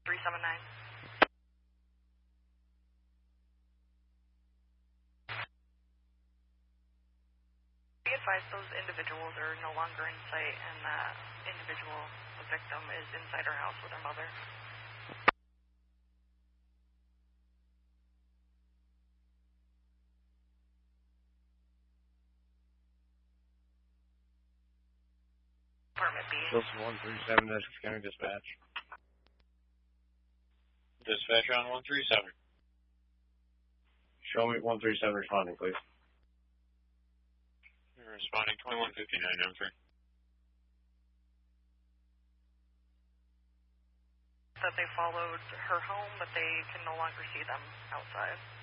379. Be advised those individuals are no longer in sight, and that individual, the victim, is inside her house with her mother. Apartment B. Wilson 137, Essex County Dispatch. Dispatch on 137. Show me 137 responding, please. You're responding 2159, M3. That they followed her home, but they can no longer see them outside.